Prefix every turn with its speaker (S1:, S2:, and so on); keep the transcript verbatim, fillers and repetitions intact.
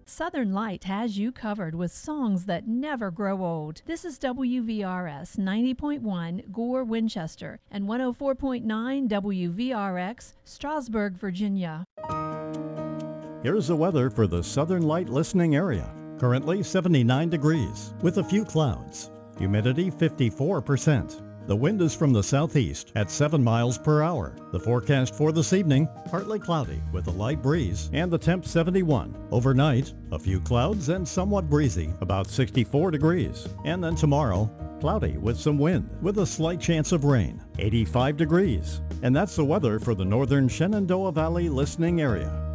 S1: Southern Light has you covered with songs that never grow old. This is W V R S ninety point one Gore, Winchester, and one oh four point nine W V R X, Strasburg, Virginia.
S2: Here's the weather for the Southern Light listening area. Currently seventy-nine degrees with a few clouds. Humidity fifty-four percent. The wind is from the southeast at seven miles per hour. The forecast for this evening, partly cloudy with a light breeze and the temp seventy-one. Overnight, a few clouds and somewhat breezy, about sixty-four degrees. And then tomorrow, cloudy with some wind with a slight chance of rain, eighty-five degrees. And that's the weather for the northern Shenandoah Valley listening area.